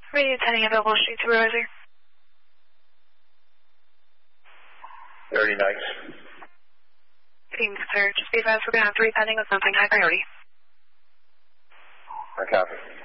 Radio 10 available street supervisor. 30 nights. Good evening, sir. Just be advised we're going to have 3 pending with something high priority. I copy.